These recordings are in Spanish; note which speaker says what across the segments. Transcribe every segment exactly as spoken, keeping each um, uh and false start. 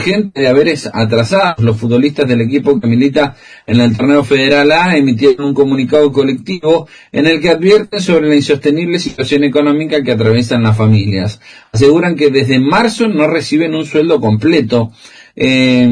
Speaker 1: gente de haberes atrasados. Los futbolistas del equipo que milita en el torneo Federal A emitieron un comunicado colectivo en el que advierten sobre la insostenible situación económica que atraviesan las familias. Aseguran que desde marzo no reciben un sueldo completo. Eh,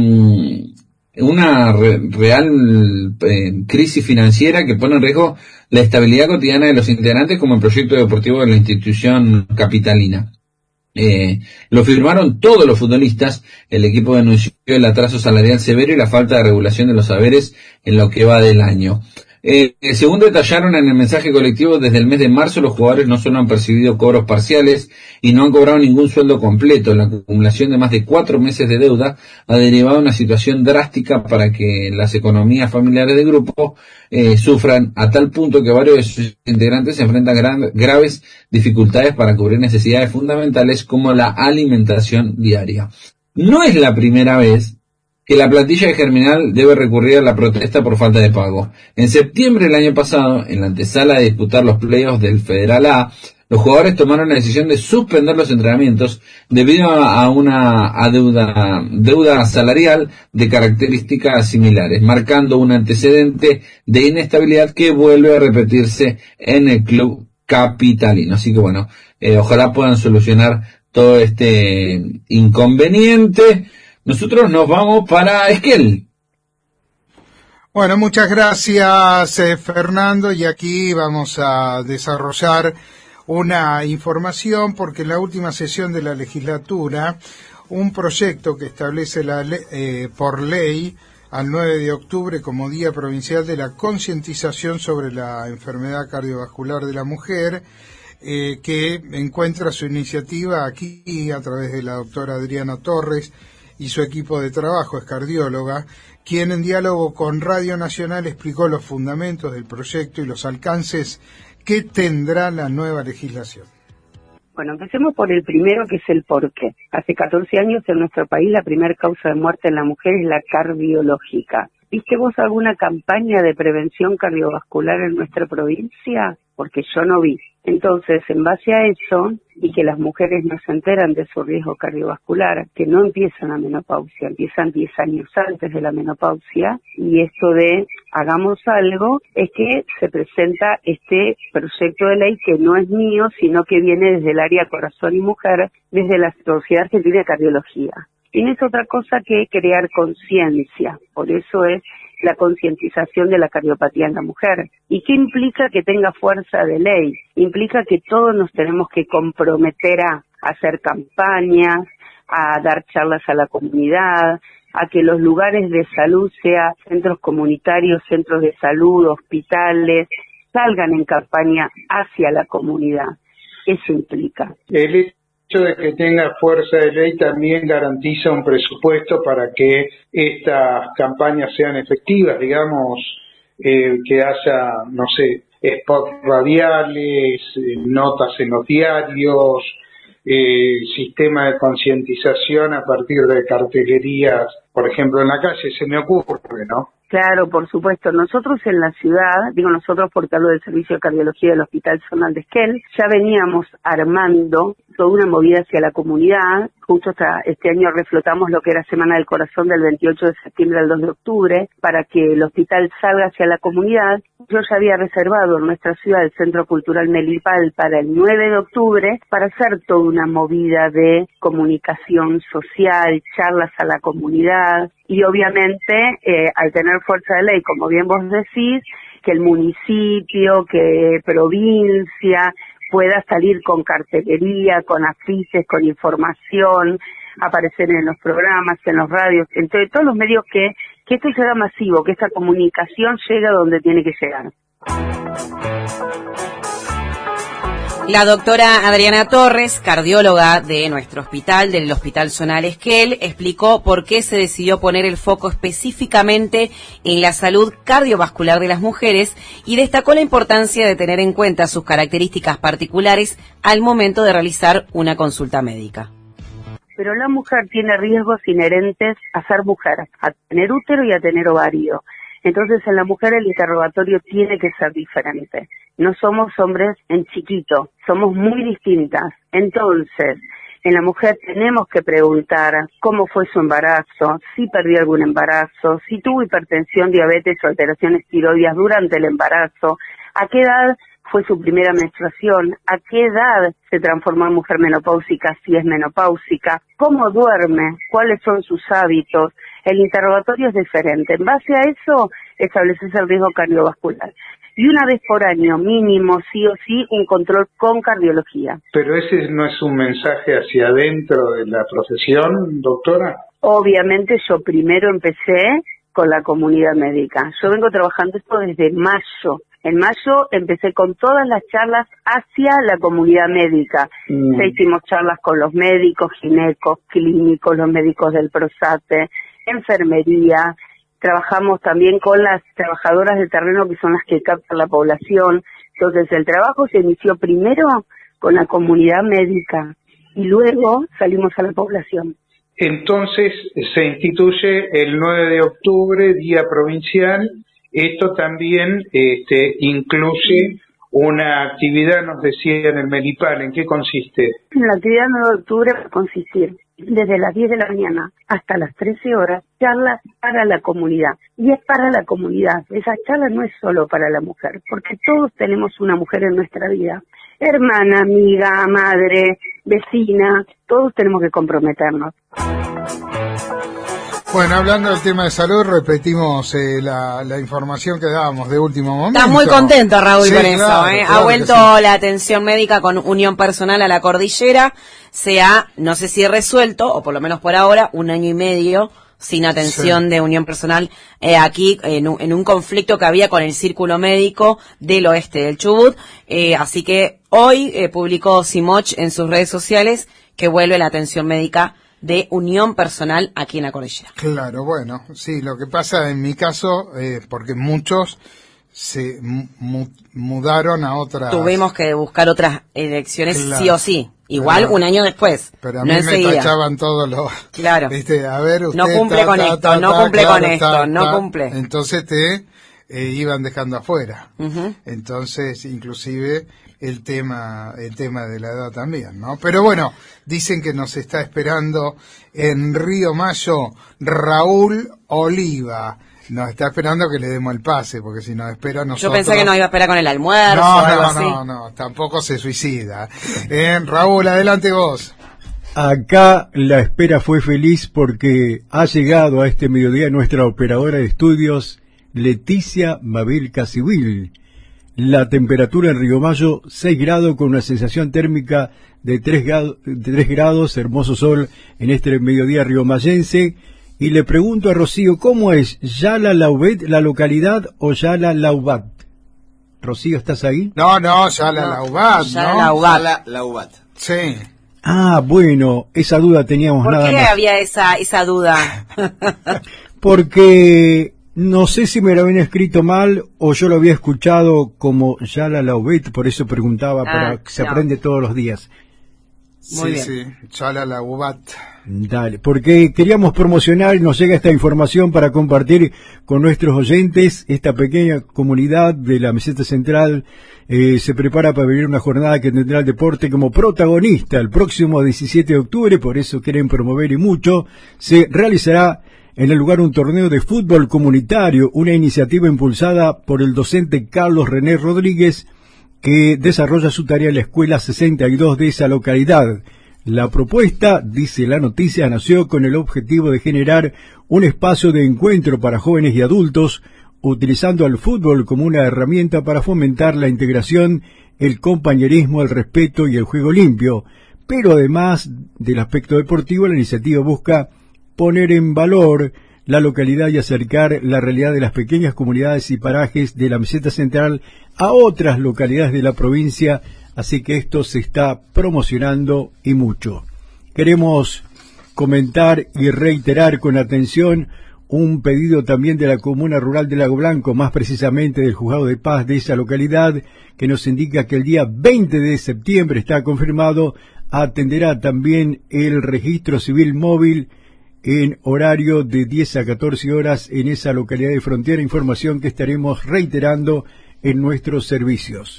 Speaker 1: una re, real eh, crisis financiera que pone en riesgo la estabilidad cotidiana de los integrantes como el proyecto deportivo de la institución capitalina. Eh, lo firmaron todos los futbolistas. El equipo denunció el atraso salarial severo y la falta de regulación de los saberes en lo que va del año. Eh, según detallaron en el mensaje colectivo, desde el mes de marzo los jugadores no solo han percibido cobros parciales y no han cobrado ningún sueldo completo. La acumulación de más de cuatro meses de deuda ha derivado en una situación drástica para que las economías familiares del grupo eh, sufran a tal punto que varios de sus integrantes se enfrentan gran, graves dificultades para cubrir necesidades fundamentales como la alimentación diaria. No es la primera vez que la plantilla de Germinal debe recurrir a la protesta por falta de pago. En septiembre del año pasado, en la antesala de disputar los playoffs del Federal A, los jugadores tomaron la decisión de suspender los entrenamientos debido a una a deuda, deuda salarial de características similares, marcando un antecedente de inestabilidad que vuelve a repetirse en el club capitalino. Así que bueno, eh, ojalá puedan solucionar todo este inconveniente. Nosotros nos vamos para Esquel.
Speaker 2: Bueno, muchas gracias, eh, Fernando, y aquí vamos a desarrollar una información porque en la última sesión de la legislatura, un proyecto que establece la le- eh, por ley al nueve de octubre como Día Provincial de la Concientización sobre la Enfermedad Cardiovascular de la Mujer, eh, que encuentra su iniciativa aquí a través de la doctora Adriana Torres y su equipo de trabajo, es cardióloga, quien en diálogo con Radio Nacional explicó los fundamentos del proyecto y los alcances que tendrá la nueva legislación.
Speaker 3: Bueno, empecemos por el primero, que es el porqué. Hace catorce años en nuestro país la primera causa de muerte en la mujer es la cardiológica. ¿Viste vos alguna campaña de prevención cardiovascular en nuestra provincia? Porque yo no vi. Entonces, en base a eso, y que las mujeres no se enteran de su riesgo cardiovascular, que no empiezan la menopausia, empiezan diez años antes de la menopausia, y esto de hagamos algo, es que se presenta este proyecto de ley que no es mío, sino que viene desde el área corazón y mujer, desde la Sociedad Argentina de Cardiología. Tienes otra cosa que crear conciencia, por eso es la concientización de la cardiopatía en la mujer. ¿Y qué implica que tenga fuerza de ley? Implica que todos nos tenemos que comprometer a hacer campañas, a dar charlas a la comunidad, a que los lugares de salud, sea centros comunitarios, centros de salud, hospitales, salgan en campaña hacia la comunidad. Eso implica.
Speaker 4: El hecho de que tenga fuerza de ley también garantiza un presupuesto para que estas campañas sean efectivas, digamos, eh, que haya, no sé, spots radiales, eh, notas en los diarios, eh, sistema de concientización a partir de cartelerías, por ejemplo, en la calle, se me ocurre, ¿no?
Speaker 3: Claro, por supuesto. Nosotros en la ciudad, digo nosotros porque hablo del servicio de cardiología del Hospital Zonal de Esquel, ya veníamos armando toda una movida hacia la comunidad. Justo hasta este año reflotamos lo que era Semana del Corazón del veintiocho de septiembre al dos de octubre para que el hospital salga hacia la comunidad. Yo ya había reservado en nuestra ciudad el Centro Cultural Melipal para el nueve de octubre para hacer toda una movida de comunicación social, charlas a la comunidad y obviamente eh, al tener fuerza de ley, como bien vos decís, que el municipio, que provincia pueda salir con cartelería, con afiches, con información, aparecer en los programas, en los radios, en todos los medios que, que esto se haga masivo, que esta comunicación llegue a donde tiene que llegar.
Speaker 5: La doctora Adriana Torres, cardióloga de nuestro hospital, del Hospital Zonal Esquel, explicó por qué se decidió poner el foco específicamente en la salud cardiovascular de las mujeres y destacó la importancia de tener en cuenta sus características particulares al momento de realizar una consulta médica.
Speaker 3: Pero la mujer tiene riesgos inherentes a ser mujer, a tener útero y a tener ovario. Entonces en la mujer el interrogatorio tiene que ser diferente. No somos hombres en chiquito, somos muy distintas. Entonces, En la mujer tenemos que preguntar cómo fue su embarazo, si perdió algún embarazo, si tuvo hipertensión, diabetes o alteraciones tiroideas durante el embarazo, a qué edad fue su primera menstruación, a qué edad se transformó en mujer menopáusica, si es menopáusica, cómo duerme, cuáles son sus hábitos. El interrogatorio es diferente. En base a eso, estableces el riesgo cardiovascular. Y una vez por año, mínimo, sí o sí, un control con cardiología.
Speaker 4: Pero ese no es un mensaje hacia adentro de la profesión, doctora.
Speaker 3: Obviamente yo primero empecé con la comunidad médica. Yo vengo trabajando esto desde mayo. En mayo empecé con todas las charlas hacia la comunidad médica. Mm. Ya hicimos charlas con los médicos, ginecos, clínicos, los médicos del PROSATE, enfermería. Trabajamos también con las trabajadoras de terreno, que son las que captan la población. Entonces el trabajo se inició primero con la comunidad médica y luego salimos a la población.
Speaker 4: Entonces se instituye el nueve de octubre, Día Provincial. Esto también este, incluye una actividad, nos decía en el Melipal. ¿En qué consiste?
Speaker 3: La actividad del nueve de octubre va a consistir desde las diez de la mañana hasta las trece horas, charlas para la comunidad. Y es para la comunidad. Esa charla no es solo para la mujer, porque todos tenemos una mujer en nuestra vida. Hermana, amiga, madre, vecina, todos tenemos que comprometernos.
Speaker 2: Bueno, hablando del tema de salud, repetimos eh, la, la información que dábamos de último momento.
Speaker 5: Está muy contento Raúl
Speaker 2: sí,
Speaker 5: con
Speaker 2: claro,
Speaker 5: eso, ¿eh?
Speaker 2: Claro
Speaker 5: ha vuelto sí. La atención médica con unión personal a la cordillera. Se ha, no sé si resuelto, o por lo menos por ahora, un año y medio sin atención sí. de unión personal eh, aquí en un, en un conflicto que había con el círculo médico del oeste del Chubut. Eh, así que hoy eh, publicó Simoch en sus redes sociales que vuelve la atención médica de unión personal aquí en la cordillera.
Speaker 2: Claro, bueno, sí, lo que pasa en mi caso, eh, porque muchos se mu mudaron a otras...
Speaker 5: Tuvimos que buscar otras elecciones claro, sí o sí, igual
Speaker 2: pero,
Speaker 5: un año después.
Speaker 2: Pero a
Speaker 5: no
Speaker 2: mí
Speaker 5: enseguida.
Speaker 2: Me tachaban todos los...
Speaker 5: Claro.
Speaker 2: ¿Viste? A ver, usted...
Speaker 5: No cumple ta, con ta, esto, ta, no ta, cumple claro, con esto, ta, no ta, cumple.
Speaker 2: Entonces te eh, iban dejando afuera.
Speaker 5: Uh-huh.
Speaker 2: Entonces, inclusive... el tema el tema de la edad también, ¿no? Pero bueno, dicen que nos está esperando en Río Mayo Raúl Oliva. Nos está esperando que le demos el pase, porque si nos espera nosotros...
Speaker 5: Yo pensé que nos iba a esperar con el almuerzo
Speaker 2: no,
Speaker 5: o algo
Speaker 2: no,
Speaker 5: así.
Speaker 2: No, no, tampoco se suicida. Eh, Raúl, adelante vos.
Speaker 6: Acá la espera fue feliz porque ha llegado a este mediodía nuestra operadora de estudios, Leticia Mabel Casibil. La temperatura en Río Mayo, seis grados, con una sensación térmica de tres grados, de tres grados, hermoso sol en este mediodía riomayense. Y le pregunto a Rocío, ¿cómo es? ¿Yala Laubat la localidad o Yala Laubat? Rocío, ¿estás ahí?
Speaker 2: No, no, Yala no, Laubat,
Speaker 5: Yala
Speaker 2: ¿no?
Speaker 5: Laubat.
Speaker 7: Yala Laubat.
Speaker 2: Sí.
Speaker 6: Ah, bueno, esa duda teníamos
Speaker 5: ¿Por
Speaker 6: nada más.
Speaker 5: ¿Por qué había esa, esa duda?
Speaker 6: Porque... no sé si me lo habían escrito mal o yo lo había escuchado como Yala Laubat, por eso preguntaba, ah, para que se no. aprende todos los días.
Speaker 2: Muy sí, bien. sí, Yala Laubat.
Speaker 6: Dale, porque queríamos promocionar y nos llega esta información para compartir con nuestros oyentes. Esta pequeña comunidad de la meseta central eh, se prepara para vivir una jornada que tendrá el deporte como protagonista el próximo diecisiete de octubre, por eso quieren promover y mucho. Se realizará en el lugar un torneo de fútbol comunitario, una iniciativa impulsada por el docente Carlos René Rodríguez, que desarrolla su tarea en la escuela sesenta y dos de esa localidad. La propuesta, dice la noticia, nació con el objetivo de generar un espacio de encuentro para jóvenes y adultos, utilizando al fútbol como una herramienta para fomentar la integración, el compañerismo, el respeto y el juego limpio. Pero además del aspecto deportivo, la iniciativa busca poner en valor la localidad y acercar la realidad de las pequeñas comunidades y parajes de la meseta central a otras localidades de la provincia, así que esto se está promocionando y mucho. Queremos comentar y reiterar con atención un pedido también de la comuna rural de Lago Blanco, más precisamente del Juzgado de Paz de esa localidad, que nos indica que el día veinte de septiembre está confirmado, atenderá también el registro civil móvil en horario de diez a catorce horas en esa localidad de frontera, información que estaremos reiterando en nuestros servicios.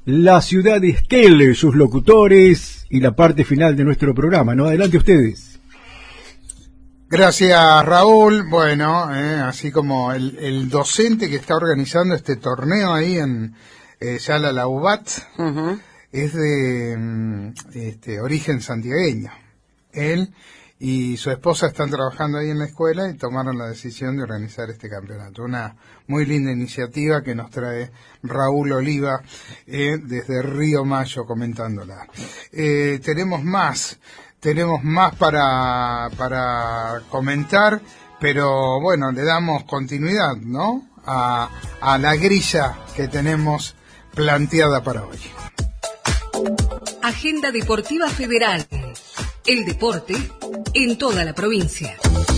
Speaker 6: la ciudad de Esquel, sus locutores y la parte final de nuestro programa, ¿no? Adelante ustedes.
Speaker 2: Gracias, Raúl. Bueno, eh, así como el, el docente que está organizando este torneo ahí en eh, Yala Laubat, uh-huh. es de este, origen santiagueño. Él y su esposa están trabajando ahí en la escuela y tomaron la decisión de organizar este campeonato. Una muy linda iniciativa que nos trae Raúl Oliva eh, desde Río Mayo comentándola. Eh, tenemos más, tenemos más para, para comentar, pero bueno, le damos continuidad, ¿no? A, a la grilla que tenemos planteada para hoy.
Speaker 7: Agenda Deportiva Federal. El deporte en toda la provincia.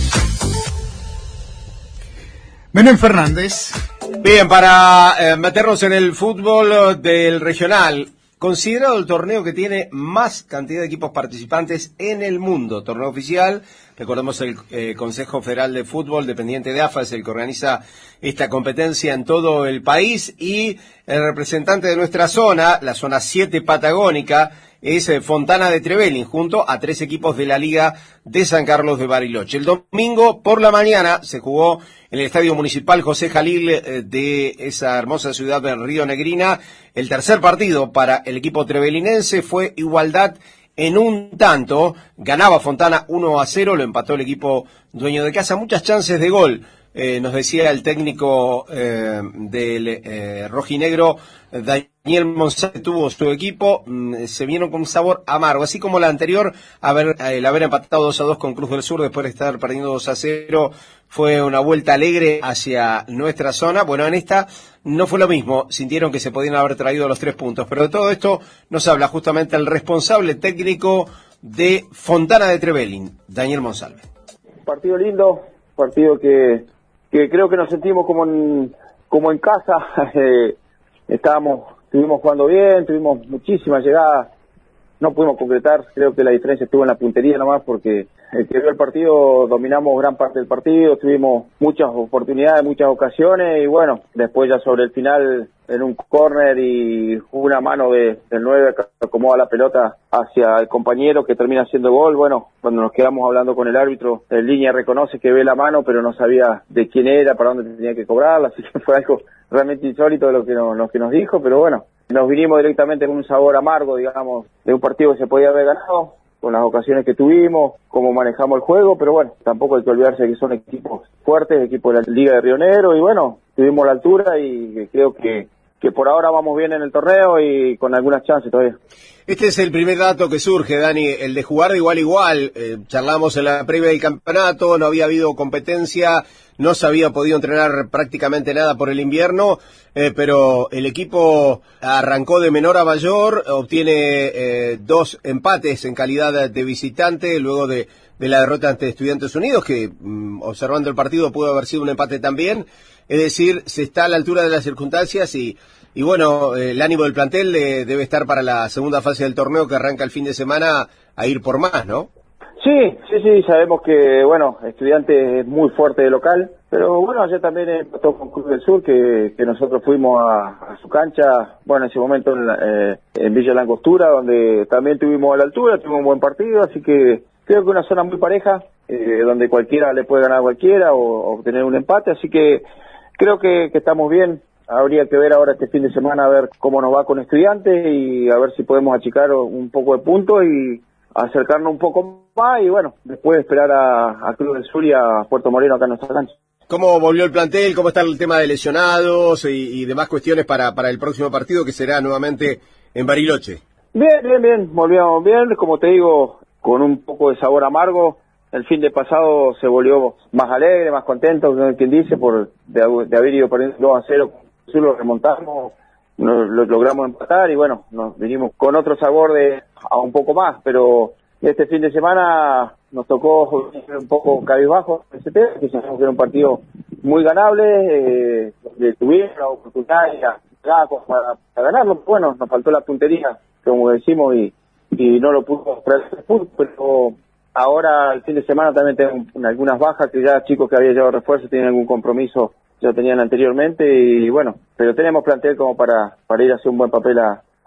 Speaker 2: Menem Fernández.
Speaker 8: Bien, para eh, meternos en el fútbol del regional, considerado el torneo que tiene más cantidad de equipos participantes en el mundo, torneo oficial, recordemos el eh, Consejo Federal de Fútbol, dependiente de A F A, es el que organiza esta competencia en todo el país, y el representante de nuestra zona, la zona siete patagónica, es Fontana de Trevelin, junto a tres equipos de la Liga de San Carlos de Bariloche. El domingo por la mañana se jugó en el Estadio Municipal José Jalil de esa hermosa ciudad de Río Negrina. El tercer partido para el equipo trevelinense fue igualdad en un tanto. Ganaba Fontana uno a cero, lo empató el equipo dueño de casa. Muchas chances de gol. Eh, nos decía el técnico eh, del eh, rojinegro, Daniel Monsalve, tuvo su equipo, mm, se vieron con un sabor amargo, así como la anterior, haber, el haber empatado dos a dos con Cruz del Sur después de estar perdiendo dos a cero, fue una vuelta alegre hacia nuestra zona. Bueno, en esta no fue lo mismo, sintieron que se podían haber traído los tres puntos, pero de todo esto nos habla justamente el responsable técnico de Fontana de Trevelin, Daniel Monsalve.
Speaker 9: Partido lindo, partido que que creo que nos sentimos como en, como en casa. eh, estábamos, estuvimos jugando bien, tuvimos muchísimas llegadas, no pudimos concretar, creo que la diferencia estuvo en la puntería nomás, porque el que vio el partido, dominamos gran parte del partido, tuvimos muchas oportunidades, muchas ocasiones, y bueno, después ya sobre el final, en un córner y una mano de, del nueve que acomoda la pelota hacia el compañero que termina haciendo gol. Bueno, cuando nos quedamos hablando con el árbitro, en línea reconoce que ve la mano, pero no sabía de quién era, para dónde tenía que cobrarla, así que fue algo realmente insólito de lo que, no, lo que nos dijo, pero bueno, nos vinimos directamente con un sabor amargo, digamos, de un partido que se podía haber ganado, con las ocasiones que tuvimos, cómo manejamos el juego, pero bueno, tampoco hay que olvidarse que son equipos fuertes, equipos de la Liga de Río Negro, y bueno, tuvimos la altura y creo que que por ahora vamos bien en el torneo y con algunas chances todavía.
Speaker 8: Este es el primer dato que surge, Dani, el de jugar de igual a igual. Eh, charlamos en la previa del campeonato, no había habido competencia, no se había podido entrenar prácticamente nada por el invierno, eh, pero el equipo arrancó de menor a mayor, obtiene eh, dos empates en calidad de visitante, luego de, de la derrota ante Estudiantes Unidos, que mm, observando el partido pudo haber sido un empate también. Es decir, se está a la altura de las circunstancias y, y bueno, eh, el ánimo del plantel eh, debe estar para la segunda fase del torneo que arranca el fin de semana a ir por más, ¿no?
Speaker 9: Sí, sí, sí, sabemos que, bueno, Estudiantes es muy fuerte de local, pero bueno, ayer también empató con Cruz del Sur, que, que nosotros fuimos a, a su cancha, bueno, en ese momento en, eh, en Villa Langostura, donde también tuvimos a la altura, tuvimos un buen partido, así que creo que una zona muy pareja, eh, donde cualquiera le puede ganar a cualquiera o, o obtener un empate, así que creo que, que estamos bien. Habría que ver ahora este fin de semana a ver cómo nos va con Estudiantes y a ver si podemos achicar un poco de puntos y acercarnos un poco más y bueno, después esperar a, a Cruz del Sur y a Puerto Moreno acá en nuestra cancha.
Speaker 8: ¿Cómo volvió el plantel? ¿Cómo está el tema de lesionados y, y demás cuestiones para, para el próximo partido que será nuevamente en Bariloche?
Speaker 9: Bien, bien, bien. Volvíamos bien, como te digo, con un poco de sabor amargo. El fin de pasado se volvió más alegre, más contento, como quien dice, por de, de haber ido perdiendo dos a cero, lo remontamos, nos, lo logramos empatar y bueno, nos vinimos con otro sabor de a un poco más, pero este fin de semana nos tocó un poco cabizbajo, que sabemos que era un partido muy ganable, eh, donde tuvimos la oportunidad para, para ganarlo, bueno, nos faltó la puntería, como decimos, y, y no lo pudo traer el puntos, pero ahora el fin de semana también tengo algunas bajas, que ya chicos que había llevado refuerzo tienen algún compromiso, ya tenían anteriormente, y bueno, pero tenemos plantel como para, para ir a hacer un buen papel a,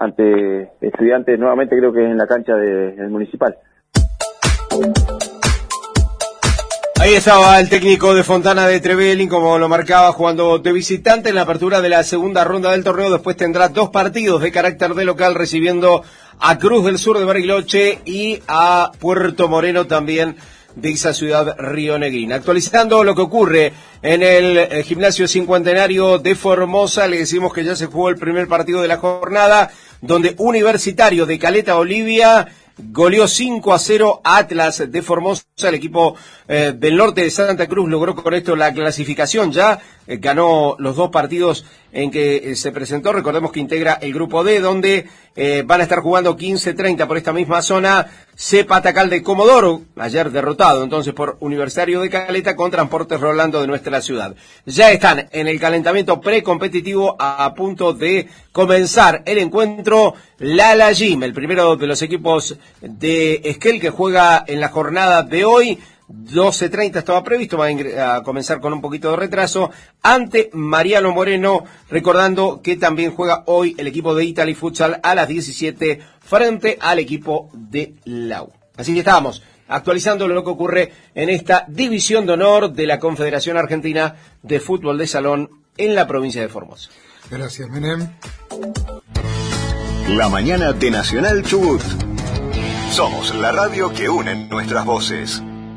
Speaker 9: ante Estudiantes, nuevamente creo que es en la cancha de, del Municipal.
Speaker 8: Ahí estaba el técnico de Fontana de Trevelin, como lo marcaba, jugando de visitante en la apertura de la segunda ronda del torneo. Después tendrá dos partidos de carácter de local, recibiendo a Cruz del Sur de Bariloche y a Puerto Moreno también de esa ciudad rionegrina. Actualizando lo que ocurre en el eh, gimnasio cincuentenario de Formosa, le decimos que ya se jugó el primer partido de la jornada, donde Universitario de Caleta Olivia goleó cinco a cero a Atlas de Formosa. El equipo eh, del norte de Santa Cruz logró con esto la clasificación ya, eh, ganó los dos partidos en que eh, se presentó. Recordemos que integra el grupo D, donde eh, van a estar jugando quince treinta por esta misma zona Cepa Tacal de Comodoro, ayer derrotado entonces por Universitario de Caleta, con Transportes Rolando de nuestra ciudad. Ya están en el calentamiento precompetitivo, a, a punto de comenzar el encuentro Lala Jim, el primero de los equipos de Esquel que juega en la jornada de hoy. doce treinta estaba previsto, va a, a comenzar con un poquito de retraso, ante Mariano Moreno, recordando que también juega hoy el equipo de Italy Futsal a las diecisiete frente al equipo de Lau. Así que estábamos actualizando lo que ocurre en esta división de honor de la Confederación Argentina de Fútbol de Salón en la provincia de Formosa.
Speaker 2: Gracias, Menem.
Speaker 10: La mañana de Nacional Chubut. Somos la radio que une nuestras voces.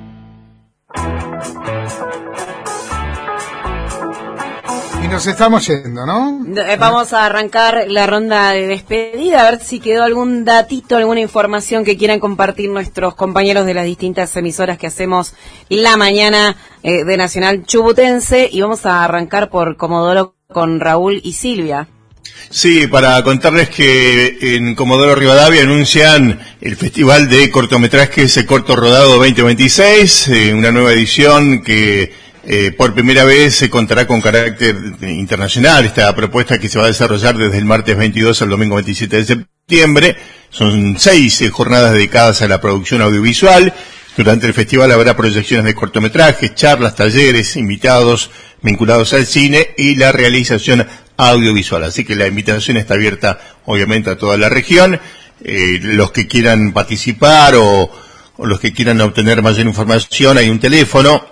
Speaker 2: Y nos estamos yendo, ¿no?
Speaker 5: Vamos a arrancar la ronda de despedida, a ver si quedó algún datito, alguna información que quieran compartir nuestros compañeros de las distintas emisoras que hacemos la mañana eh, de Nacional Chubutense. Y vamos a arrancar por Comodoro con Raúl y Silvia.
Speaker 11: Sí, para contarles que en Comodoro Rivadavia anuncian el Festival de Cortometrajes Corto Rodado veinte veintiséis, eh, una nueva edición que eh, por primera vez se contará con carácter internacional. Esta propuesta que se va a desarrollar desde el martes veintidós al domingo veintisiete de septiembre. Son seis eh, jornadas dedicadas a la producción audiovisual. Durante el festival habrá proyecciones de cortometrajes, charlas, talleres, invitados vinculados al cine y la realización audiovisual. Así que la invitación está abierta, obviamente, a toda la región. Eh, los que quieran participar o, o los que quieran obtener mayor información, hay un teléfono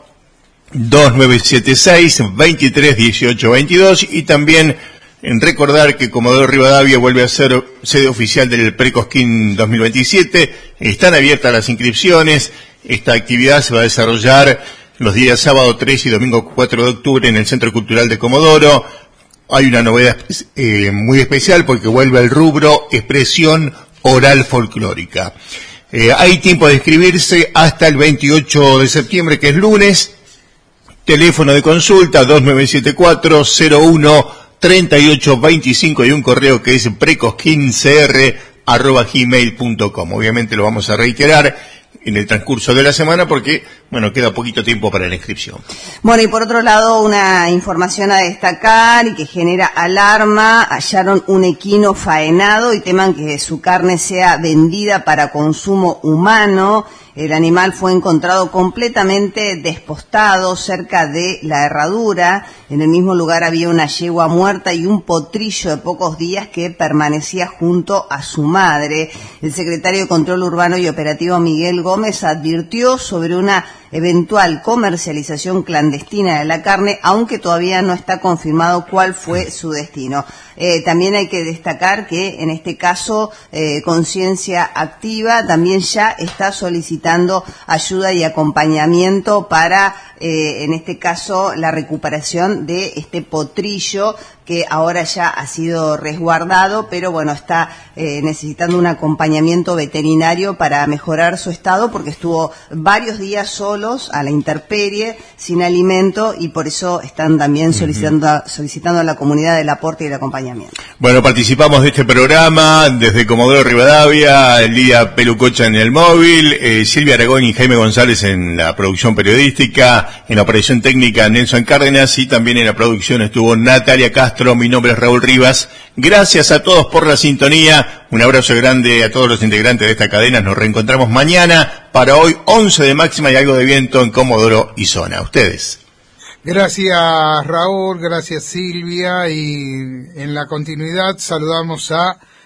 Speaker 11: dos nueve siete seis, veintitrés dieciocho veintidós, y también en recordar que Comodoro Rivadavia vuelve a ser sede oficial del Precosquín dos mil veintisiete. Están abiertas las inscripciones. Esta actividad se va a desarrollar los días sábado tres y domingo cuatro de octubre en el Centro Cultural de Comodoro. Hay una novedad eh, muy especial porque vuelve al rubro expresión oral folclórica. Eh, hay tiempo de inscribirse hasta el veintiocho de septiembre, que es lunes. Teléfono de consulta dos nueve siete cuatro, cero uno, treinta y ocho veinticinco y un correo que es precosquincr arroba gmail punto com. Obviamente lo vamos a reiterar en el transcurso de la semana porque, bueno, queda poquito tiempo para la inscripción.
Speaker 12: Bueno, y por otro lado, una información a destacar y que genera alarma: hallaron un equino faenado y teman que su carne sea vendida para consumo humano. El animal fue encontrado completamente despostado cerca de la herradura. En el mismo lugar había una yegua muerta y un potrillo de pocos días que permanecía junto a su madre. El secretario de Control Urbano y Operativo, Miguel Gómez, advirtió sobre una eventual comercialización clandestina de la carne, aunque todavía no está confirmado cuál fue su destino. Eh, también hay que destacar que en este caso eh, Conciencia Activa también ya está solicitando ayuda y acompañamiento para, eh, en este caso, la recuperación de este potrillo que ahora ya ha sido resguardado, pero bueno, está eh, necesitando un acompañamiento veterinario para mejorar su estado, porque estuvo varios días solos a la intemperie, sin alimento, y por eso están también solicitando, uh-huh. solicitando a la comunidad el aporte y el acompañamiento.
Speaker 11: Bueno, participamos de este programa desde Comodoro Rivadavia, Lidia Pelucocha en el móvil, eh, Silvia Aragón y Jaime González en la producción periodística, en la operación técnica Nelson Cárdenas, y también en la producción estuvo Natalia Castro. Mi nombre es Raúl Rivas. Gracias a todos por la sintonía. Un abrazo grande a todos los integrantes de esta cadena. Nos reencontramos mañana. Para hoy, once de máxima y algo de viento en Comodoro y zona. Ustedes.
Speaker 2: Gracias, Raúl. Gracias, Silvia. Y en la continuidad saludamos a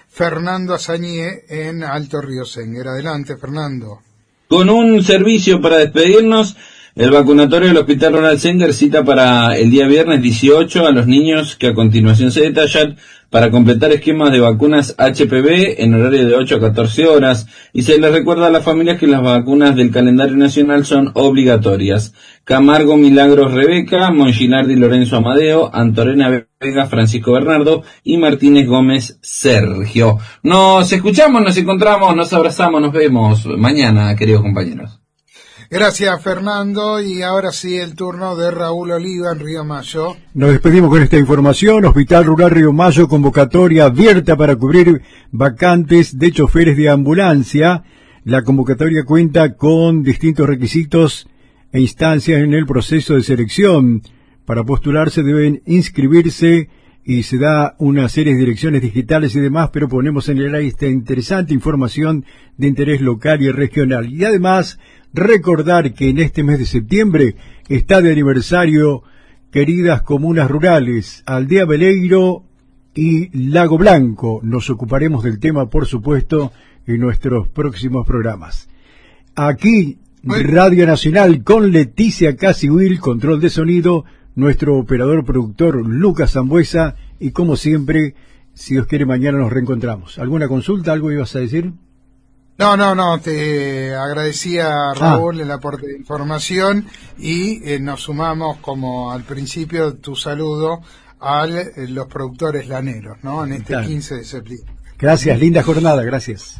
Speaker 2: Fernando Azañé en Alto Río Senguer. Adelante, Fernando.
Speaker 1: Con un servicio para despedirnos, el vacunatorio del Hospital Rural Senguer cita para el día viernes dieciocho a los niños que a continuación se detallan para completar esquemas de vacunas H P V en horario de ocho a catorce horas, y se les recuerda a las familias que las vacunas del calendario nacional son obligatorias. Camargo Milagros Rebeca, Monginardi Lorenzo Amadeo, Antorena Vega Francisco Bernardo y Martínez Gómez Sergio. Nos escuchamos, nos encontramos, nos abrazamos, nos vemos mañana, queridos compañeros.
Speaker 2: Gracias, Fernando, y ahora sí el turno de Raúl Oliva en Río Mayo.
Speaker 6: Nos despedimos con esta información. Hospital Rural Río Mayo, convocatoria abierta para cubrir vacantes de choferes de ambulancia. La convocatoria cuenta con distintos requisitos e instancias en el proceso de selección. Para postularse deben inscribirse y se da una serie de direcciones digitales y demás, pero ponemos en el aire esta interesante información de interés local y regional. Y además, recordar que en este mes de septiembre está de aniversario queridas comunas rurales, Aldea Beleiro y Lago Blanco. Nos ocuparemos del tema, por supuesto, en nuestros próximos programas. Aquí, Radio Nacional con Leticia Casihuil, control de sonido, nuestro operador productor Lucas Zambuesa, y como siempre, si Dios quiere, mañana nos reencontramos. ¿Alguna consulta? ¿Algo ibas a decir?
Speaker 2: No, no, no, te agradecía, Raúl, ah. el aporte de información, y eh, nos sumamos, como al principio, tu saludo a eh, los productores laneros, ¿no? En este claro. quince de septiembre.
Speaker 6: Gracias, linda jornada, gracias.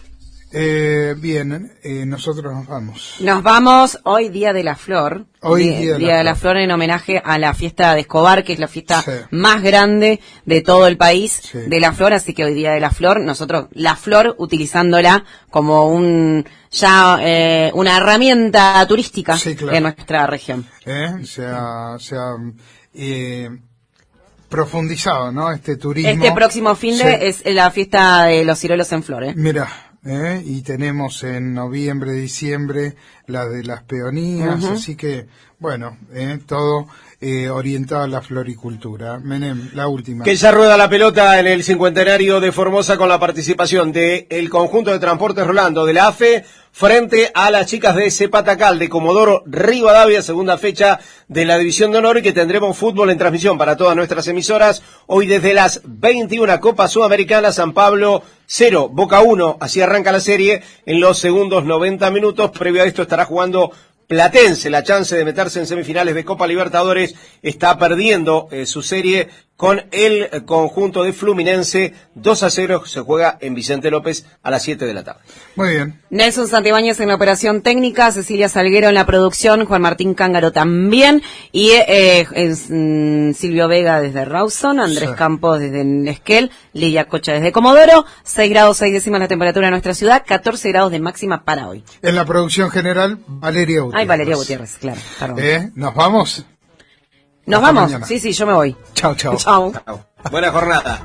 Speaker 2: Eh, bien, eh, nosotros nos vamos.
Speaker 5: Nos vamos hoy, Día de la Flor.
Speaker 2: Hoy
Speaker 5: Día,
Speaker 2: Día, de,
Speaker 5: día
Speaker 2: la
Speaker 5: de la Flor en homenaje a la fiesta de Escobar, que es la fiesta
Speaker 2: sí.
Speaker 5: más grande de todo el país
Speaker 2: sí.
Speaker 5: de la Flor, así que hoy Día de la Flor, nosotros la Flor utilizándola como un ya eh, una herramienta turística sí, claro. de nuestra región.
Speaker 2: Eh, se ha, se ha eh, profundizado, ¿no? Este turismo.
Speaker 5: Este próximo fin de sí. es la fiesta de los ciruelos en flor, ¿eh?
Speaker 2: Mira. ¿Eh? Y tenemos en noviembre, diciembre la de las peonías, uh-huh. así que, bueno, eh, todo eh, orientado a la floricultura. Menem, la última.
Speaker 8: Que ya rueda la pelota en el cincuentenario de Formosa con la participación del conjunto de transportes Rolando de la A F E frente a las chicas de Cepatacal de Comodoro Rivadavia, segunda fecha de la División de Honor, y que tendremos fútbol en transmisión para todas nuestras emisoras hoy desde las veintiuna. Copa Sudamericana, San Pablo cero, Boca uno, así arranca la serie en los segundos noventa minutos. Previo a esto estará jugando Platense, la chance de meterse en semifinales de Copa Libertadores, está perdiendo eh, su serie con el conjunto de Fluminense. Dos a cero, se juega en Vicente López a las siete de la tarde.
Speaker 2: Muy bien.
Speaker 5: Nelson Santibáñez en la operación técnica, Cecilia Salguero en la producción, Juan Martín Cángaro también, y eh, es, mm, Silvio Vega desde Rawson, Andrés sí. Campos desde Esquel, Lidia Cocha desde Comodoro. Seis grados seis décimas la temperatura en nuestra ciudad, catorce grados de máxima para hoy.
Speaker 2: En la producción general, Valeria Gutiérrez.
Speaker 5: Ay, Valeria Gutiérrez, claro.
Speaker 2: ¿Eh? ¿Nos vamos?
Speaker 5: Nos Hasta vamos, mañana. sí, sí, yo me voy.
Speaker 2: Chao, chao.
Speaker 5: Chao.
Speaker 8: Buena jornada.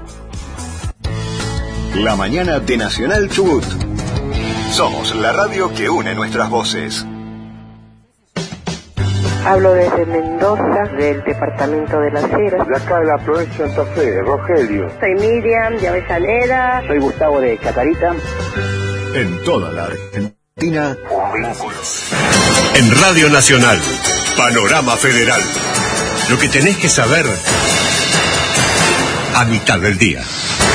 Speaker 10: La mañana de Nacional Chubut. Somos la radio que une nuestras voces.
Speaker 3: Hablo desde Mendoza, del departamento de Las Heras.
Speaker 13: De acá de la provincia de Santa Fe, Rogelio.
Speaker 3: Soy Miriam de Avellaneda.
Speaker 14: Soy Gustavo de Chacarita.
Speaker 10: En toda la Argentina, en Radio Nacional, Panorama Federal. Lo que tenés que saber a mitad del día.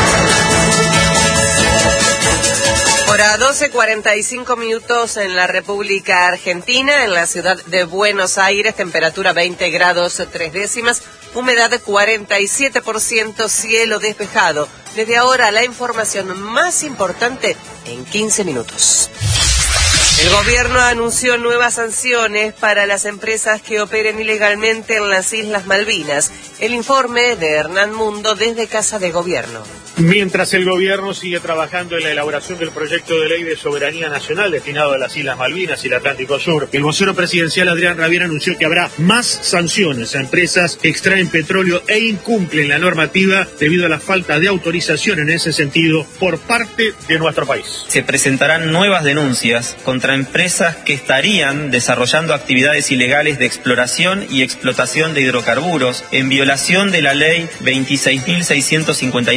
Speaker 15: Hora doce cuarenta y cinco minutos en la República Argentina, en la ciudad de Buenos Aires, temperatura veinte grados tres décimas, humedad cuarenta y siete por ciento, cielo despejado. Desde ahora la información más importante en quince minutos. El gobierno anunció nuevas sanciones para las empresas que operen ilegalmente en las Islas Malvinas. El informe de Hernán Mundo desde Casa de Gobierno.
Speaker 16: Mientras el gobierno sigue trabajando en la elaboración del proyecto de ley de soberanía nacional destinado a las Islas Malvinas y el Atlántico Sur, el vocero presidencial Adrián Rabier anunció que habrá más sanciones a empresas que extraen petróleo e incumplen la normativa debido a la falta de autorización en ese sentido por parte de nuestro país.
Speaker 17: Se presentarán nuevas denuncias contra empresas que estarían desarrollando actividades ilegales de exploración y explotación de hidrocarburos en violación de la ley veintiséis mil seiscientos cincuenta y nueve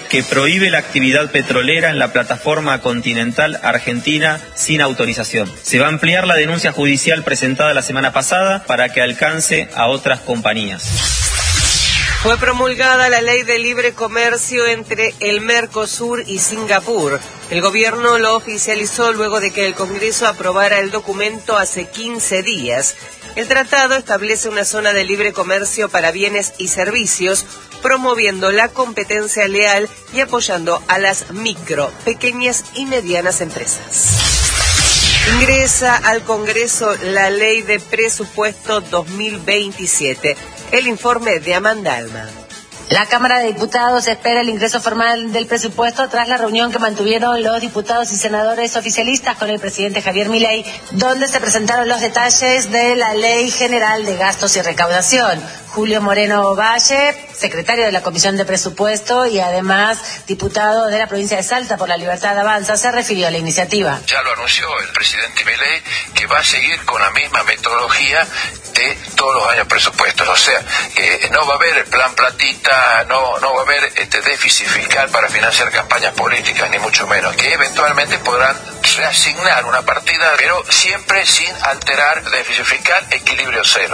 Speaker 17: que prohíbe la actividad petrolera en la plataforma continental argentina sin autorización. Se va a ampliar la denuncia judicial presentada la semana pasada para que alcance a otras compañías.
Speaker 15: Fue promulgada la ley de libre comercio entre el Mercosur y Singapur. El gobierno lo oficializó luego de que el Congreso aprobara el documento hace quince días. El tratado establece una zona de libre comercio para bienes y servicios, promoviendo la competencia leal y apoyando a las micro, pequeñas y medianas empresas. Ingresa al Congreso la Ley de Presupuesto dos mil veintisiete. El informe de Amanda Alma.
Speaker 14: La Cámara de Diputados espera el ingreso formal del presupuesto tras la reunión que mantuvieron los diputados y senadores oficialistas con el presidente Javier Milei, donde se presentaron los detalles de la Ley General de Gastos y Recaudación. Julio Moreno Valle, secretario de la Comisión de Presupuesto y además diputado de la provincia de Salta por la Libertad Avanza, se refirió a la iniciativa.
Speaker 18: Ya lo anunció el presidente Milei que va a seguir con la misma metodología de todos los años presupuestos, o sea, eh, no va a haber el plan platita, no no va a haber este déficit fiscal para financiar campañas políticas, ni mucho menos, que eventualmente podrán reasignar una partida, pero siempre sin alterar el déficit fiscal, equilibrio cero.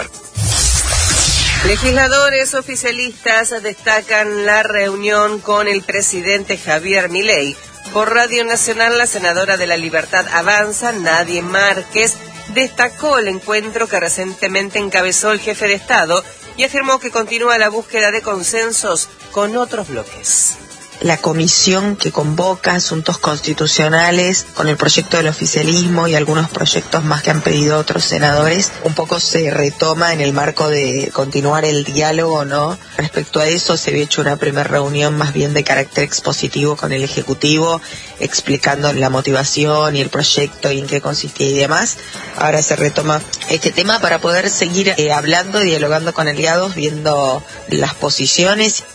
Speaker 15: Legisladores oficialistas destacan la reunión con el presidente Javier Milei. Por Radio Nacional, la senadora de la Libertad Avanza, Nadie Márquez, destacó el encuentro que recientemente encabezó el jefe de Estado y afirmó que continúa la búsqueda de consensos con otros bloques.
Speaker 19: La comisión que convoca asuntos constitucionales con el proyecto del oficialismo y algunos proyectos más que han pedido otros senadores, un poco se retoma en el marco de continuar el diálogo, ¿no? Respecto a eso se había hecho una primera reunión más bien de carácter expositivo con el Ejecutivo, explicando la motivación y el proyecto y en qué consistía y demás. Ahora se retoma este tema para poder seguir eh, hablando y dialogando con aliados, viendo las posiciones.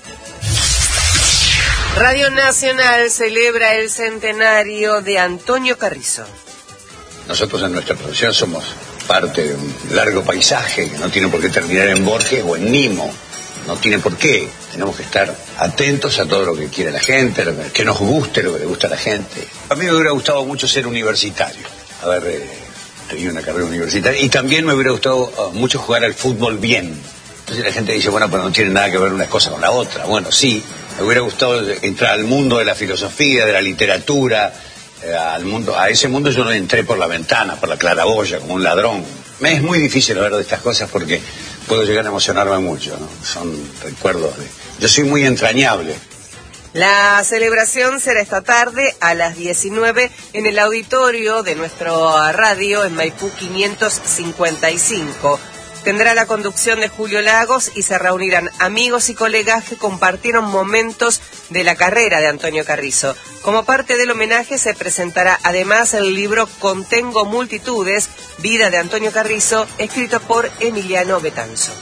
Speaker 15: Radio Nacional celebra el centenario de Antonio Carrizo.
Speaker 20: Nosotros en nuestra profesión somos parte de un largo paisaje que no tiene por qué terminar en Borges o en Nimo. No tiene por qué. Tenemos que estar atentos a todo lo que quiere la gente, lo que, que nos guste, lo que le gusta a la gente. A mí me hubiera gustado mucho ser universitario, haber eh, tenido una carrera universitaria. Y también me hubiera gustado uh, mucho jugar al fútbol bien. Entonces la gente dice, bueno, pero no tiene nada que ver una cosa con la otra. Bueno, sí. Me hubiera gustado entrar al mundo de la filosofía, de la literatura, eh, al mundo, a ese mundo yo no entré por la ventana, por la claraboya, como un ladrón. Me es muy difícil hablar de estas cosas porque puedo llegar a emocionarme mucho, ¿no? Son recuerdos de... Yo soy muy entrañable.
Speaker 15: La celebración será esta tarde a las diecinueve en el auditorio de nuestro radio en Maipú quinientos cincuenta y cinco. Tendrá la conducción de Julio Lagos y se reunirán amigos y colegas que compartieron momentos de la carrera de Antonio Carrizo. Como parte del homenaje se presentará además el libro Contengo Multitudes, Vida de Antonio Carrizo, escrito por Emiliano Betanzo.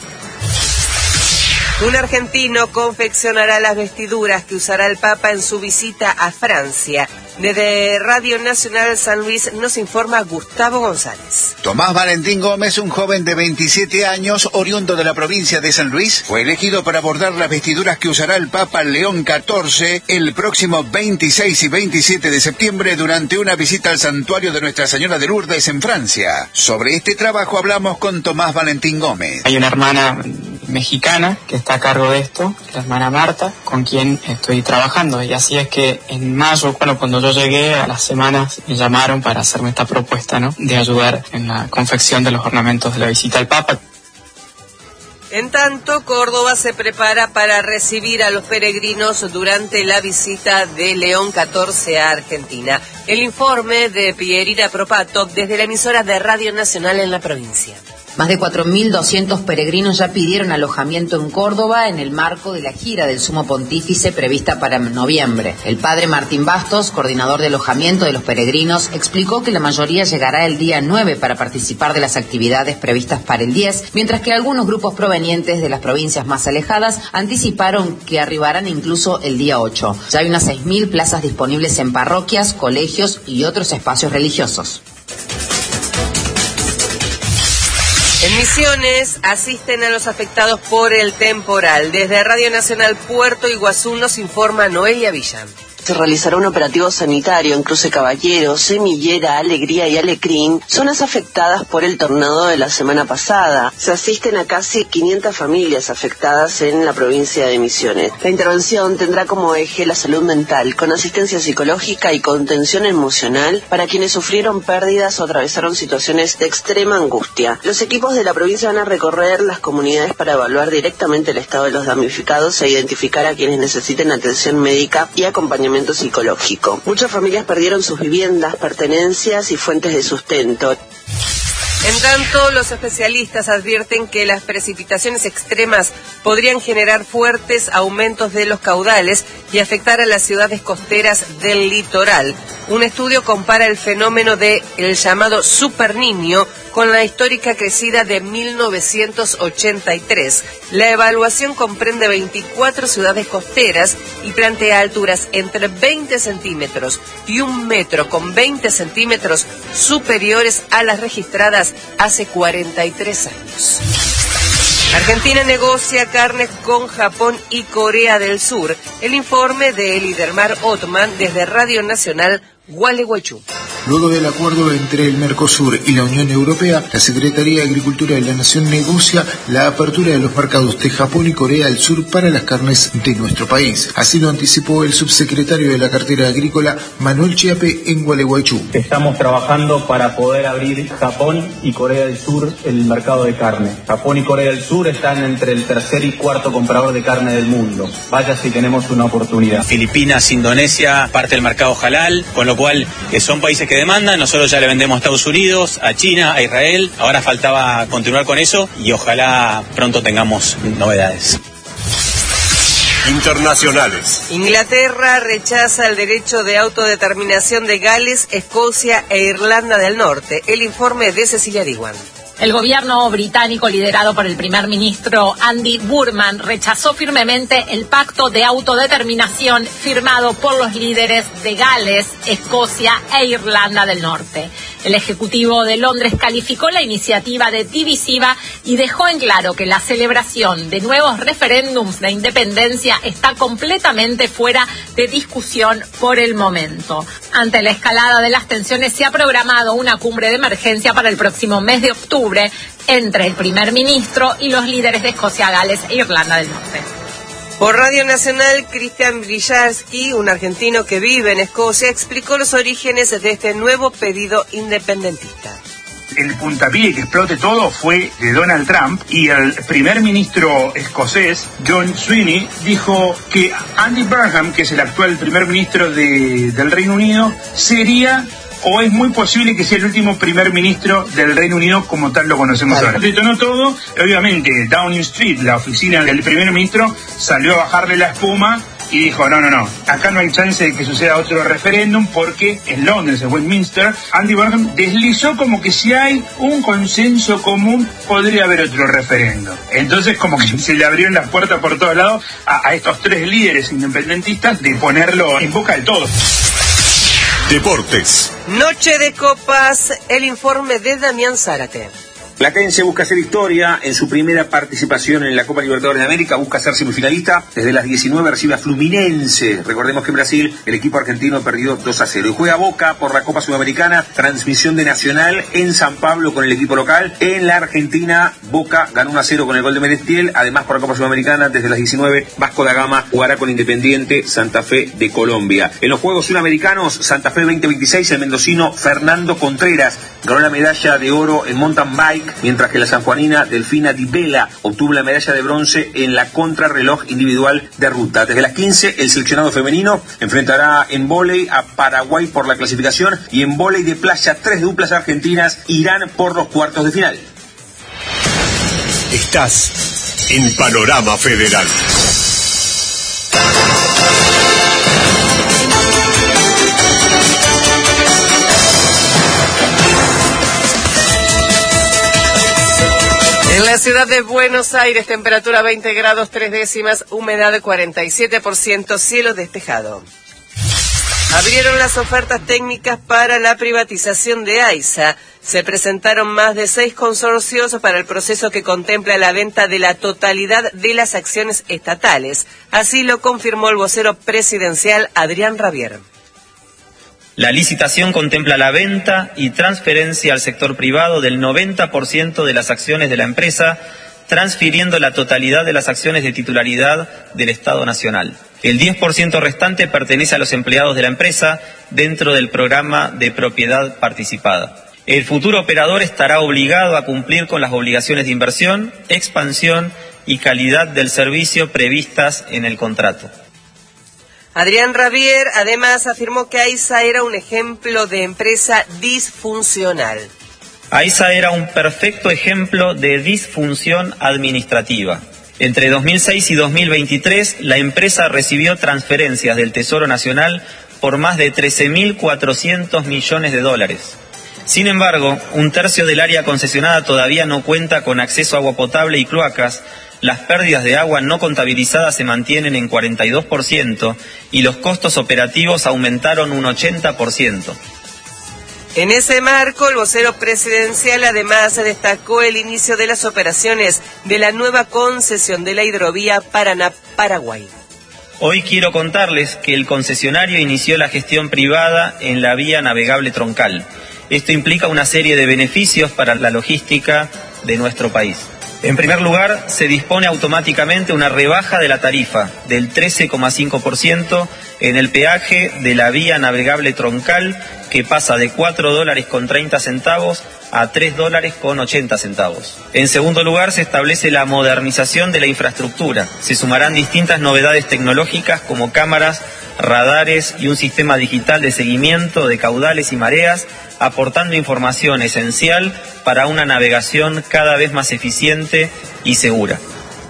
Speaker 15: Un argentino confeccionará las vestiduras que usará el Papa en su visita a Francia. Desde Radio Nacional San Luis nos informa Gustavo González.
Speaker 21: Tomás Valentín Gómez, un joven de veintisiete años, oriundo de la provincia de San Luis, fue elegido para bordar las vestiduras que usará el Papa León catorce el próximo veintiséis y veintisiete de septiembre durante una visita al santuario de Nuestra Señora de Lourdes en Francia. Sobre este trabajo hablamos con Tomás Valentín Gómez.
Speaker 22: Hay una hermana mexicana que está a cargo de esto, la hermana Marta, con quien estoy trabajando, y así es que en mayo, bueno, cuando yo llegué, a las semanas me llamaron para hacerme esta propuesta, ¿no?, de ayudar en la confección de los ornamentos de la visita al Papa.
Speaker 15: En tanto, Córdoba se prepara para recibir a los peregrinos durante la visita de León catorce a Argentina. El informe de Pierina Propato desde la emisora de Radio Nacional en la provincia.
Speaker 23: Más de cuatro mil doscientos peregrinos ya pidieron alojamiento en Córdoba en el marco de la gira del Sumo Pontífice prevista para noviembre. El padre Martín Bastos, coordinador de alojamiento de los peregrinos, explicó que la mayoría llegará el día nueve para participar de las actividades previstas para el diez, mientras que algunos grupos provenientes de las provincias más alejadas anticiparon que arribarán incluso el día ocho. Ya hay unas seis mil plazas disponibles en parroquias, colegios y otros espacios religiosos.
Speaker 15: En Misiones asisten a los afectados por el temporal. Desde Radio Nacional Puerto Iguazú nos informa Noelia Villan.
Speaker 4: Se realizará un operativo sanitario en Cruce Caballero, Semillera, Alegría y Alecrín, zonas afectadas por el tornado de la semana pasada. Se asisten a casi quinientas familias afectadas en la provincia de Misiones. La intervención tendrá como eje la salud mental, con asistencia psicológica y contención emocional para quienes sufrieron pérdidas o atravesaron situaciones de extrema angustia. Los equipos de la provincia van a recorrer las comunidades para evaluar directamente el estado de los damnificados e identificar a quienes necesiten atención médica y acompañamiento psicológico. Muchas familias perdieron sus viviendas, pertenencias y fuentes de sustento.
Speaker 15: En tanto, los especialistas advierten que las precipitaciones extremas podrían generar fuertes aumentos de los caudales y afectar a las ciudades costeras del litoral. Un estudio compara el fenómeno de el llamado Super Niño con la histórica crecida de mil novecientos ochenta y tres. La evaluación comprende veinticuatro ciudades costeras y plantea alturas entre veinte centímetros y un metro con veinte centímetros superiores a las registradas hace cuarenta y tres años. Argentina negocia carnes con Japón y Corea del Sur. El informe de Elidermar Ottman desde Radio Nacional Gualeguaychú.
Speaker 7: Luego del acuerdo entre el Mercosur y la Unión Europea, la Secretaría de Agricultura de la Nación negocia la apertura de los mercados de Japón y Corea del Sur para las carnes de nuestro país. Así lo anticipó el subsecretario de la cartera agrícola, Manuel Chiape, en Gualeguaychú.
Speaker 9: Estamos trabajando para poder abrir Japón y Corea del Sur el mercado de carne. Japón y Corea del Sur están entre el tercer y cuarto comprador de carne del mundo. Vaya si tenemos una oportunidad.
Speaker 24: Filipinas, Indonesia, parte del mercado halal, con lo cual eh, son países que demandan. Nosotros ya le vendemos a Estados Unidos, a China, a Israel. Ahora faltaba continuar con eso y ojalá pronto tengamos novedades.
Speaker 10: Internacionales.
Speaker 15: Inglaterra rechaza el derecho de autodeterminación de Gales, Escocia e Irlanda del Norte. El informe de Cecilia Diwan.
Speaker 25: El gobierno británico, liderado por el primer ministro Andy Burnham, rechazó firmemente el pacto de autodeterminación firmado por los líderes de Gales, Escocia e Irlanda del Norte. El Ejecutivo de Londres calificó la iniciativa de divisiva y dejó en claro que la celebración de nuevos referéndums de independencia está completamente fuera de discusión por el momento. Ante la escalada de las tensiones, se ha programado una cumbre de emergencia para el próximo mes de octubre entre el primer ministro y los líderes de Escocia, Gales e Irlanda del Norte.
Speaker 15: Por Radio Nacional, Cristian Brillarski, un argentino que vive en Escocia, explicó los orígenes de este nuevo pedido independentista.
Speaker 26: El puntapié que explote todo fue de Donald Trump, y el primer ministro escocés, John Sweeney, dijo que Andy Burnham, que es el actual primer ministro de, del Reino Unido, sería o es muy posible que sea el último primer ministro del Reino Unido como tal lo conocemos vale. ahora. Detonó todo, obviamente Downing Street, la oficina del primer ministro, salió a bajarle la espuma y dijo, no, no, no, acá no hay chance de que suceda otro referéndum porque en Londres, en Westminster, Andy Burnham deslizó como que si hay un consenso común podría haber otro referéndum. Entonces como que se le abrieron las puertas por todos lados a, a estos tres líderes independentistas de ponerlo en boca de todos.
Speaker 10: Deportes.
Speaker 15: Noche de copas, el informe de Damián Zárate.
Speaker 27: Platense busca hacer historia en su primera participación en la Copa Libertadores de América, busca ser semifinalista. Desde las diecinueve recibe a Fluminense. Recordemos que en Brasil el equipo argentino perdió dos a cero. Y juega Boca por la Copa Sudamericana, transmisión de Nacional en San Pablo con el equipo local. En la Argentina, Boca ganó uno a cero con el gol de Merentiel. Además, por la Copa Sudamericana, desde las diecinueve, Vasco da Gama jugará con Independiente Santa Fe de Colombia. En los Juegos Sudamericanos, Santa Fe veinte veintiséis, el mendocino Fernando Contreras ganó la medalla de oro en mountain bike, mientras que la sanjuanina Delfina Di Vela obtuvo la medalla de bronce en la contrarreloj individual de ruta. Desde las quince, el seleccionado femenino enfrentará en vóley a Paraguay por la clasificación, y en vóley de playa tres duplas argentinas irán por los cuartos de final.
Speaker 10: Estás en Panorama Federal.
Speaker 15: En la ciudad de Buenos Aires, temperatura veinte grados tres décimas, humedad cuarenta y siete por ciento, cielo despejado. Abrieron las ofertas técnicas para la privatización de AISA. Se presentaron más de seis consorcios para el proceso que contempla la venta de la totalidad de las acciones estatales. Así lo confirmó el vocero presidencial Adrián Rabier.
Speaker 17: La licitación contempla la venta y transferencia al sector privado del noventa por ciento de las acciones de la empresa, transfiriendo la totalidad de las acciones de titularidad del Estado Nacional. El diez por ciento restante pertenece a los empleados de la empresa dentro del programa de propiedad participada. El futuro operador estará obligado a cumplir con las obligaciones de inversión, expansión y calidad del servicio previstas en el contrato.
Speaker 15: Adrián Rabier además afirmó que AISA era un ejemplo de empresa disfuncional.
Speaker 17: AISA era un perfecto ejemplo de disfunción administrativa. Entre dos mil seis y dos mil veintitrés, la empresa recibió transferencias del Tesoro Nacional por más de trece mil cuatrocientos millones de dólares. Sin embargo, un tercio del área concesionada todavía no cuenta con acceso a agua potable y cloacas, las pérdidas de agua no contabilizadas se mantienen en cuarenta y dos por ciento y los costos operativos aumentaron un ochenta por ciento.
Speaker 15: En ese marco, el vocero presidencial además destacó el inicio de las operaciones de la nueva concesión de la hidrovía Paraná-Paraguay.
Speaker 17: Hoy quiero contarles que el concesionario inició la gestión privada en la vía navegable troncal. Esto implica una serie de beneficios para la logística de nuestro país. En primer lugar, se dispone automáticamente una rebaja de la tarifa del trece coma cinco por ciento en el peaje de la vía navegable troncal, que pasa de cuatro dólares con treinta centavos a tres dólares con ochenta centavos. En segundo lugar, se establece la modernización de la infraestructura. Se sumarán distintas novedades tecnológicas como cámaras, radares y un sistema digital de seguimiento de caudales y mareas, aportando información esencial para una navegación cada vez más eficiente y segura.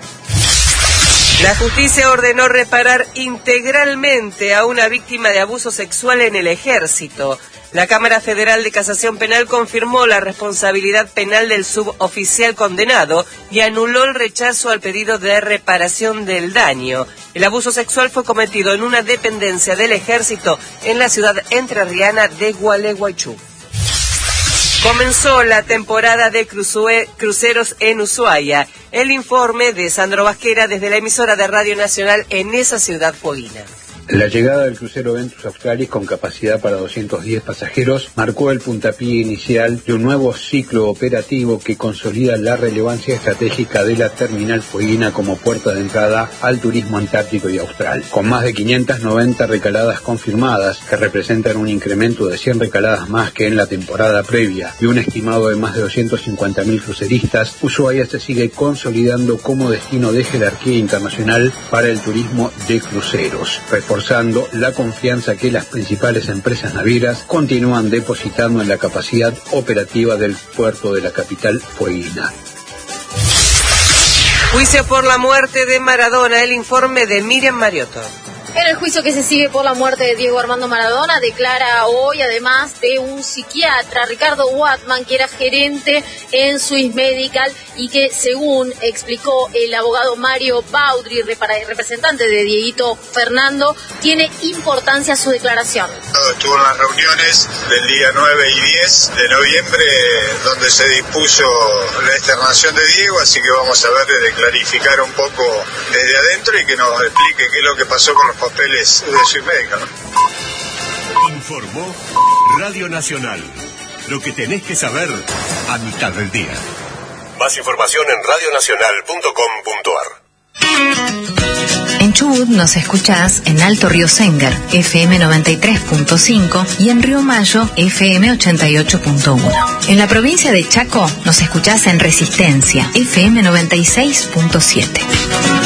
Speaker 15: La justicia ordenó reparar integralmente a una víctima de abuso sexual en el Ejército. La Cámara Federal de Casación Penal confirmó la responsabilidad penal del suboficial condenado y anuló el rechazo al pedido de reparación del daño. El abuso sexual fue cometido en una dependencia del Ejército en la ciudad entrerriana de Gualeguaychú. Comenzó la temporada de crucue, cruceros en Ushuaia. El informe de Sandro Vasquera desde la emisora de Radio Nacional en esa ciudad fueguina.
Speaker 1: La llegada del crucero Ventus Australis con capacidad para doscientos diez pasajeros marcó el puntapié inicial de un nuevo ciclo operativo que consolida la relevancia estratégica de la terminal fueguina como puerta de entrada al turismo antártico y austral. Con más de quinientas noventa recaladas confirmadas, que representan un incremento de cien recaladas más que en la temporada previa, y un estimado de más de doscientos cincuenta mil cruceristas, Ushuaia se sigue consolidando como destino de jerarquía internacional para el turismo de cruceros, reforzando la confianza que las principales empresas navieras continúan depositando en la capacidad operativa del puerto de la capital fueguina.
Speaker 15: Juicio por la muerte de Maradona, el informe de Miriam Mariotto.
Speaker 2: En el juicio que se sigue por la muerte de Diego Armando Maradona, declara hoy, además de un psiquiatra, Ricardo Watman, que era gerente en Swiss Medical y que, según explicó el abogado Mario Baudry, representante de Dieguito Fernando, tiene importancia su declaración.
Speaker 5: Estuvo en las reuniones del día nueve y diez de noviembre, donde se dispuso la externación de Diego, así que vamos a ver de clarificar un poco desde adentro y que nos explique qué es lo que pasó con los papeles de Swiss Medical.
Speaker 10: Informó Radio Nacional. Lo que tenés que saber a mitad del día. Más información en radio nacional punto com punto ar.
Speaker 6: En Chubut nos escuchás en Alto Río Sengar, F M noventa y tres punto cinco, y en Río Mayo, F M ochenta y ocho punto uno. En la provincia de Chaco nos escuchás en Resistencia, F M noventa y seis punto siete.